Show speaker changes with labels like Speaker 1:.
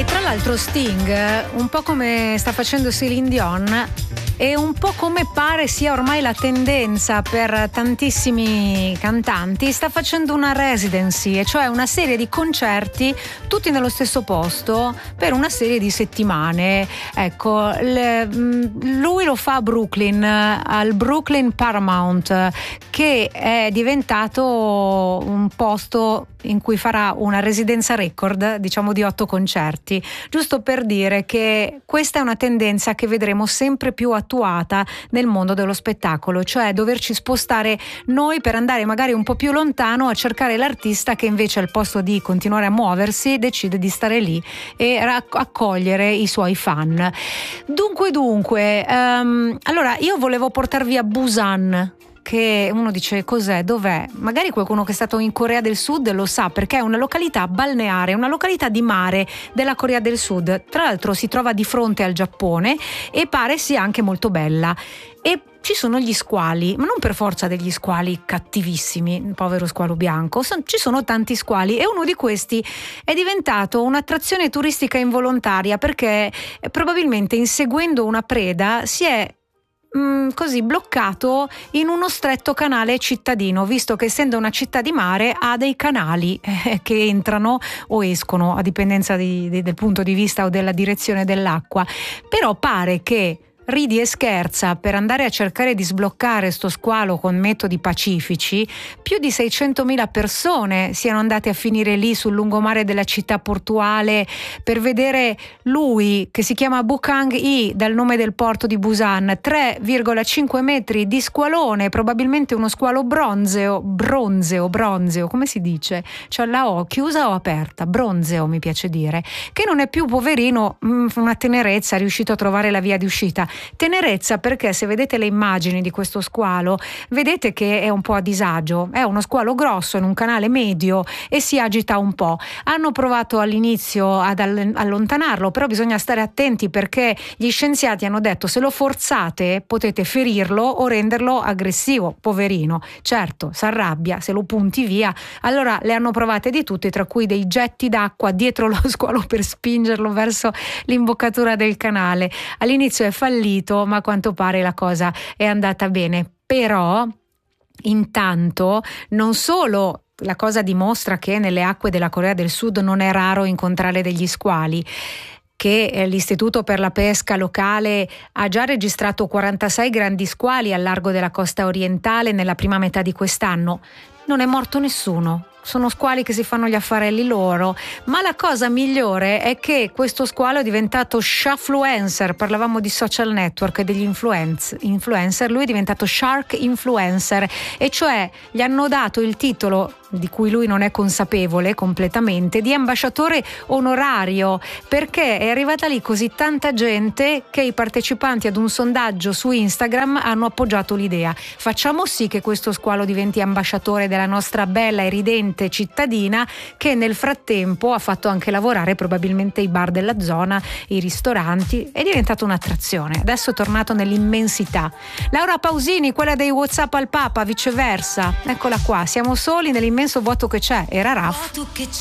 Speaker 1: Tra l'altro Sting, un po' come sta facendo Celine Dion, e un po' come pare sia ormai la tendenza per tantissimi cantanti, sta facendo una residency, e cioè una serie di concerti tutti nello stesso posto per una serie di settimane. Ecco, lui lo fa a Brooklyn, al Brooklyn Paramount, che è diventato un posto in cui farà una residenza record, diciamo, di 8 concerti, giusto per dire che questa è una tendenza che vedremo sempre più attuata nel mondo dello spettacolo, cioè doverci spostare noi per andare magari un po' più lontano a cercare l'artista che invece al posto di continuare a muoversi decide di stare lì e accogliere i suoi fan. Dunque, allora io volevo portarvi a Busan, che uno dice cos'è, dov'è? Magari qualcuno che è stato in Corea del Sud lo sa, perché è una località balneare, una località di mare della Corea del Sud. Tra l'altro si trova di fronte al Giappone e pare sia anche molto bella. E ci sono gli squali, ma non per forza degli squali cattivissimi, povero squalo bianco, ci sono tanti squali, e uno di questi è diventato un'attrazione turistica involontaria, perché probabilmente inseguendo una preda si è così bloccato in uno stretto canale cittadino, visto che essendo una città di mare ha dei canali che entrano o escono a dipendenza del punto di vista o della direzione dell'acqua. Però pare che ridi e scherza, per andare a cercare di sbloccare sto squalo con metodi pacifici, più di 600.000 persone siano andate a finire lì sul lungomare della città portuale per vedere lui, che si chiama Bukang-i dal nome del porto di Busan, 3,5 metri di squalone, probabilmente uno squalo bronzeo, come si dice? Cioè la O chiusa o aperta? Bronzeo mi piace dire, che non è più poverino, una tenerezza, è riuscito a trovare la via di uscita. Tenerezza perché se vedete le immagini di questo squalo vedete che è un po' a disagio, è uno squalo grosso in un canale medio e si agita un po'. Hanno provato all'inizio ad allontanarlo, però bisogna stare attenti, perché gli scienziati hanno detto se lo forzate potete ferirlo o renderlo aggressivo, poverino. Certo, si arrabbia se lo punti via. Allora le hanno provate di tutte, tra cui dei getti d'acqua dietro lo squalo per spingerlo verso l'imboccatura del canale. All'inizio è fallito, ma a quanto pare la cosa è andata bene. Però intanto non solo la cosa dimostra che nelle acque della Corea del Sud non è raro incontrare degli squali, che l'Istituto per la pesca locale ha già registrato 46 grandi squali al largo della costa orientale nella prima metà di quest'anno. Non è morto nessuno. Sono squali che si fanno gli affarelli loro, ma la cosa migliore è che questo squalo è diventato shafluencer. Parlavamo di social network e degli influencer, lui è diventato shark influencer, e cioè gli hanno dato il titolo, di cui lui non è consapevole completamente, di ambasciatore onorario, perché è arrivata lì così tanta gente che i partecipanti ad un sondaggio su Instagram hanno appoggiato l'idea: facciamo sì che questo squalo diventi ambasciatore della nostra bella e ridente cittadina, che nel frattempo ha fatto anche lavorare probabilmente i bar della zona, i ristoranti, è diventato un'attrazione. Adesso è tornato nell'immensità. Laura Pausini, quella dei WhatsApp al Papa, viceversa, eccola qua, siamo soli nell'immenso vuoto che c'è, era Raf.